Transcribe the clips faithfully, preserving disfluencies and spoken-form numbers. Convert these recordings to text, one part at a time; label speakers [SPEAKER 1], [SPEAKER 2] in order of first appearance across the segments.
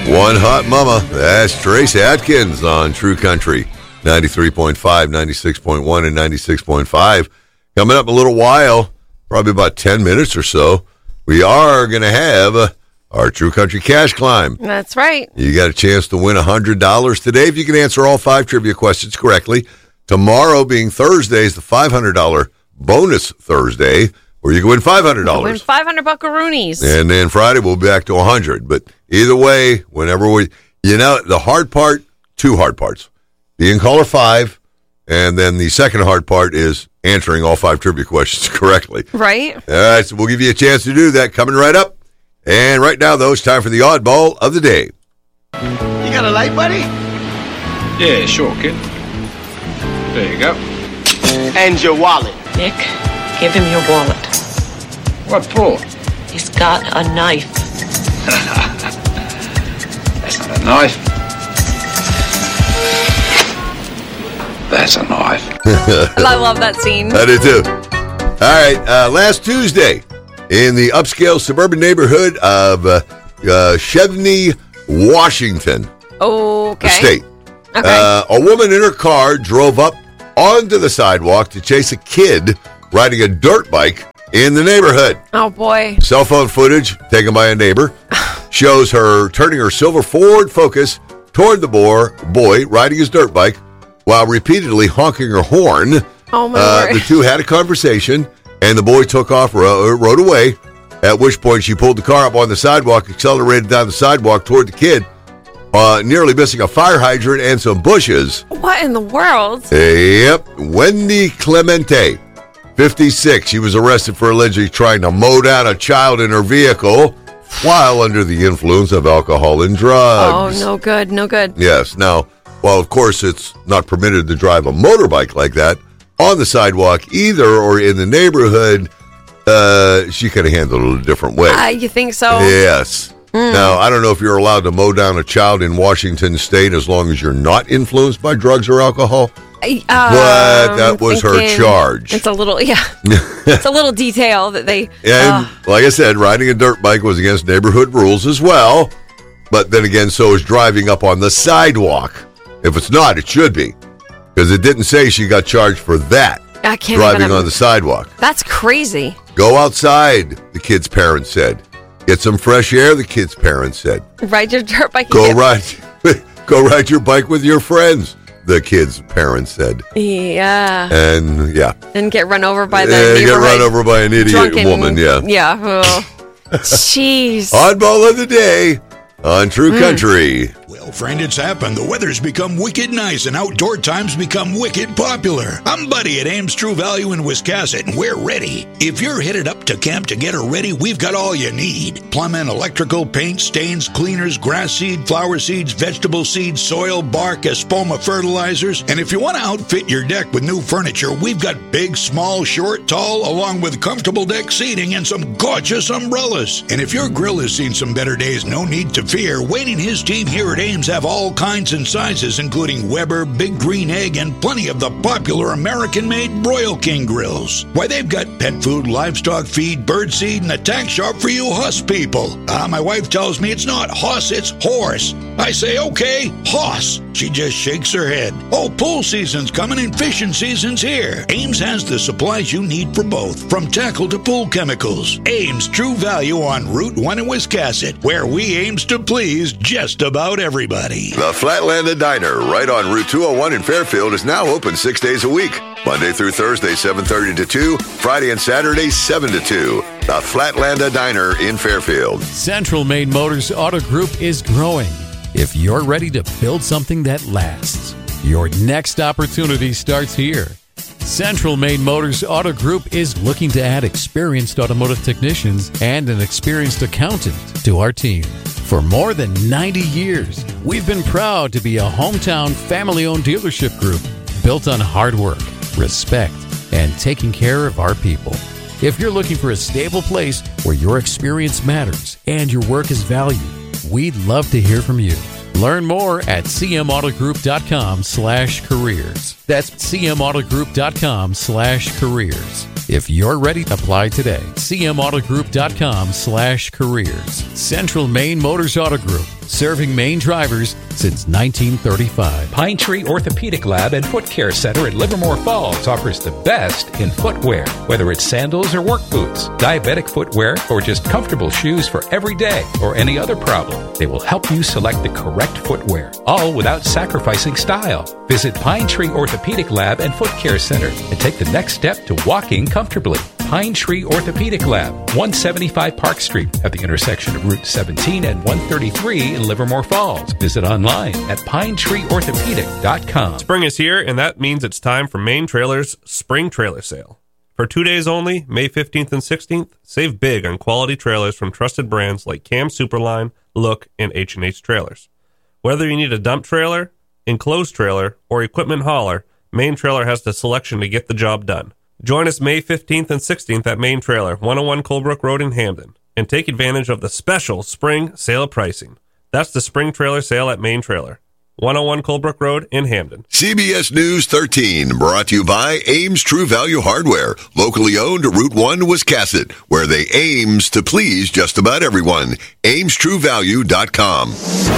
[SPEAKER 1] One hot mama. That's Trace Atkins on True Country. ninety-three point five, ninety-six point one, and ninety-six point five. Coming up in a little while, probably about ten minutes or so, we are going to have uh, our True Country Cash Climb.
[SPEAKER 2] That's right.
[SPEAKER 1] You got a chance to win one hundred dollars today if you can answer all five trivia questions correctly. Tomorrow, being Thursday, is the five hundred dollars bonus Thursday, where you can win five hundred dollars.
[SPEAKER 2] Win five hundred buckaroonies.
[SPEAKER 1] And then Friday, we'll be back to one hundred. But either way, whenever we, you know, the hard part, two hard parts. Being caller five, and then the second hard part is answering all five trivia questions correctly.
[SPEAKER 2] Right.
[SPEAKER 1] All right, so we'll give you a chance to do that coming right up. And right now, though, it's time for the oddball of the day.
[SPEAKER 3] You got a light, buddy?
[SPEAKER 4] Yeah, sure, kid. There you go.
[SPEAKER 3] And your wallet.
[SPEAKER 5] Nick, give him your wallet.
[SPEAKER 4] What for?
[SPEAKER 5] He's got a knife.
[SPEAKER 4] That's not a knife. That's a knife.
[SPEAKER 2] I love that scene.
[SPEAKER 1] I do too. All right, uh, last Tuesday in the upscale suburban neighborhood of uh, uh, Chevney, Washington
[SPEAKER 2] Okay.
[SPEAKER 1] State,
[SPEAKER 2] Okay.
[SPEAKER 1] uh, a woman in her car drove up onto the sidewalk to chase a kid riding a dirt bike in the neighborhood.
[SPEAKER 2] Oh, boy.
[SPEAKER 1] Cell phone footage taken by a neighbor shows her turning her silver Ford Focus toward the boy, boy riding his dirt bike while repeatedly honking her horn.
[SPEAKER 2] Oh, my
[SPEAKER 1] Uh,
[SPEAKER 2] word.
[SPEAKER 1] the two had a conversation, and the boy took off, ro- rode away, at which point she pulled the car up on the sidewalk, accelerated down the sidewalk toward the kid, uh, nearly missing a fire hydrant and some bushes.
[SPEAKER 2] What in the world?
[SPEAKER 1] Yep. Wendy Clemente, fifty-six. She was arrested for allegedly trying to mow down a child in her vehicle while under the influence of alcohol and
[SPEAKER 2] Oh,
[SPEAKER 1] drugs.
[SPEAKER 2] no good. No good.
[SPEAKER 1] Yes. Now, while of course it's not permitted to drive a motorbike like that on the sidewalk either or in the neighborhood, uh, she could have handled it a different way.
[SPEAKER 2] Uh, you think so?
[SPEAKER 1] Yes. Now, I don't know if you're allowed to mow down a child in Washington State as long as you're not influenced by drugs or alcohol.
[SPEAKER 2] I-
[SPEAKER 1] But
[SPEAKER 2] um,
[SPEAKER 1] that was her
[SPEAKER 2] thinking
[SPEAKER 1] charge.
[SPEAKER 2] It's a little, yeah. It's a little detail that they.
[SPEAKER 1] And
[SPEAKER 2] uh,
[SPEAKER 1] like I said, riding a dirt bike was against neighborhood rules as well. But then again, so is driving up on the sidewalk. If it's not, it should be. Because it didn't say she got charged for that,
[SPEAKER 2] I can't
[SPEAKER 1] driving
[SPEAKER 2] even,
[SPEAKER 1] on the sidewalk.
[SPEAKER 2] That's crazy.
[SPEAKER 1] Go outside, the kid's parents said. Get some fresh air, the kid's parents said.
[SPEAKER 2] Ride your dirt bike.
[SPEAKER 1] Go
[SPEAKER 2] and
[SPEAKER 1] ride, go ride your bike with your friends, the kid's parents said.
[SPEAKER 2] get- Yeah.
[SPEAKER 1] And yeah,
[SPEAKER 2] And get run over by the
[SPEAKER 1] and get
[SPEAKER 2] neighborhood
[SPEAKER 1] run over by an idiot
[SPEAKER 2] drunken
[SPEAKER 1] woman. Yeah.
[SPEAKER 2] Yeah. Oh. Jeez.
[SPEAKER 1] Oddball of the day on True
[SPEAKER 2] Mm.
[SPEAKER 1] Country.
[SPEAKER 6] Well, friend, it's happened. The weather's become wicked nice and outdoor times become wicked popular. I'm Buddy at Ames True Value in Wiscasset, and we're ready. If you're headed up to camp to get her ready, we've got all you need. Plumbing, electrical, paint, stains, cleaners, grass seed, flower seeds, vegetable seeds, soil, bark, espoma fertilizers. And if you want to outfit your deck with new furniture, we've got big, small, short, tall, along with comfortable deck seating and some gorgeous umbrellas. And if your grill has seen some better days, no need to fear. Wayne and his team here at Ames have all kinds and sizes, including Weber, Big Green Egg, and plenty of the popular American-made Royal King grills. Why, they've got pet food, livestock feed, bird seed, and a tack shop for you Huss people. Ah, my wife tells me it's not Huss, it's horse. I say, okay, Hoss. She just shakes her head. Oh, pool season's coming and fishing season's here. Ames has the supplies you need for both, from tackle to pool chemicals. Ames True Value on Route one in Wiscasset, where we aims to please just about everybody.
[SPEAKER 1] The Flatlanda Diner, right on Route two oh one in Fairfield, is now open six days a week. Monday through Thursday, seven thirty to two. Friday and Saturday, seven to two. The Flatlanda Diner in Fairfield.
[SPEAKER 7] Central Maine Motors Auto Group is growing. If you're ready to build something that lasts, your next opportunity starts here. Central Maine Motors Auto Group is looking to add experienced automotive technicians and an experienced accountant to our team. For more than ninety years, we've been proud to be a hometown family-owned dealership group built on hard work, respect, and taking care of our people. If you're looking for a stable place where your experience matters and your work is valued, we'd love to hear from you. Learn more at cmautogroup.com slash careers. That's cmautogroup.com slash careers. If you're ready, apply today. c m auto group dot com slash careers. Central Maine Motors Auto Group, serving Maine drivers since nineteen thirty-five.
[SPEAKER 8] Pine Tree Orthopedic Lab and Foot Care Center in Livermore Falls offers the best in footwear, whether it's sandals or work boots, diabetic footwear, or just comfortable shoes for every day or any other problem. They will help you select the correct footwear, all without sacrificing style. Visit Pine Tree Orthopedic Lab and Foot Care Center and take the next step to walking comfortably. Pine Tree Orthopedic Lab, one seventy-five Park Street at the intersection of Route seventeen and one thirty-three in Livermore Falls. Visit online at pine tree orthopedic dot com.
[SPEAKER 9] Spring is here, and that means it's time for Maine Trailer's Spring Trailer Sale. For two days only, May fifteenth and sixteenth, save big on quality trailers from trusted brands like Cam Superline, Look, and H and H Trailers. Whether you need a dump trailer, enclosed trailer, or equipment hauler, Maine Trailer has the selection to get the job done. Join us May fifteenth and sixteenth at Maine Trailer, one oh one Colebrook Road in Hamden, and take advantage of the special spring sale pricing. That's the Spring Trailer Sale at Maine Trailer, one oh one Colebrook Road in Hamden.
[SPEAKER 1] C B S News thirteen, brought to you by Ames True Value Hardware, locally owned, Route one, Wiscasset, where they aims to please just about everyone. ames true value dot com.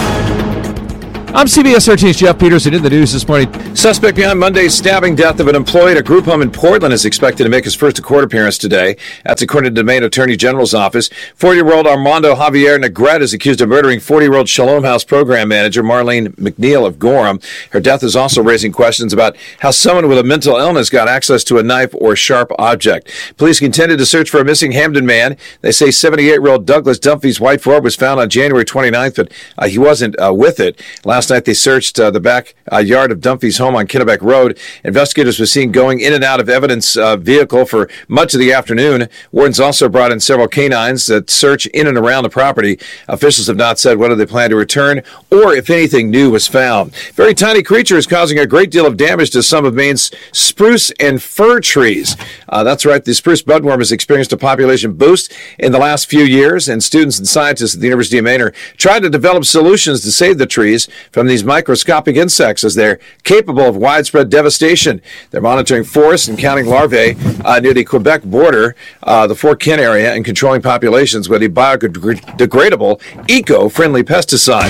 [SPEAKER 10] I'm C B S thirteen's Jeff Peterson. In the news this morning, suspect behind Monday's stabbing death of an employee at a group home in Portland is expected to make his first court appearance today. That's according to the Maine Attorney General's office. forty-year-old Armando Javier Negrete is accused of murdering forty-year-old Shalom House program manager Marlene McNeil of Gorham. Her death is also raising questions about how someone with a mental illness got access to a knife or sharp object. Police continued to search for a missing Hamden man. They say seventy-eight-year-old Douglas Dumfries White Ford was found on January twenty-ninth, but uh, he wasn't uh, with it. Last night they searched uh, the back uh, yard of Dumfries' home on Kennebec Road. Investigators were seen going in and out of evidence uh, vehicle for much of the afternoon. Wardens also brought in several canines that search in and around the property. Officials have not said whether they plan to return or if anything new was found. Very tiny creature is causing a great deal of damage to some of Maine's spruce and fir trees. Uh, that's right, the spruce budworm has experienced a population boost in the last few years, and students and scientists at the University of Maine are trying to develop solutions to save the trees from these microscopic insects, as they're capable of widespread devastation. They're monitoring forests and counting larvae uh, near the Quebec border, uh, the Fort Kent area, and controlling populations with a biodegradable, eco-friendly pesticide.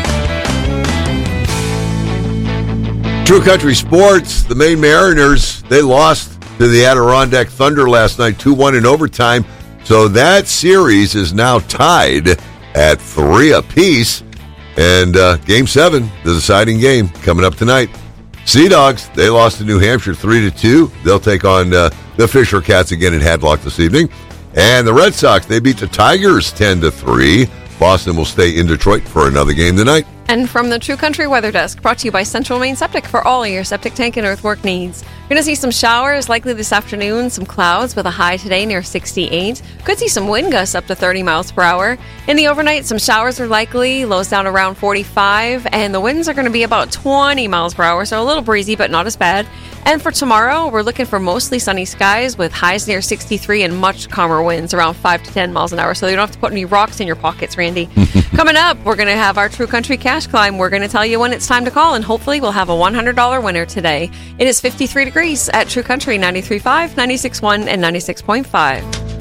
[SPEAKER 1] True Country Sports, the Maine Mariners, they lost to the Adirondack Thunder last night, two one in overtime. So that series is now tied at three apiece. And uh, Game seven, the deciding game, coming up tonight. Sea Dogs, they lost to New Hampshire three to two. They'll take on uh, the Fisher Cats again in Hadlock this evening. And the Red Sox, they beat the Tigers ten to three. Boston will stay in Detroit for another game tonight.
[SPEAKER 2] And from the True Country Weather Desk, brought to you by Central Maine Septic for all your septic tank and earthwork needs. You're going to see some showers likely this afternoon, some clouds with a high today near sixty-eight. Could see some wind gusts up to thirty miles per hour. In the overnight, some showers are likely, lows down around forty-five, and the winds are going to be about twenty miles per hour, so a little breezy, but not as bad. And for tomorrow, we're looking for mostly sunny skies with highs near sixty-three and much calmer winds around five to ten miles an hour, so you don't have to put any rocks in your pockets, Randy. Coming up, we're going to have our True Country Cash Climb. We're going to tell you when it's time to call, and hopefully we'll have a one hundred dollars winner today. It is fifty-three degrees at True Country, ninety-three point five, ninety-six point one, and ninety-six point five.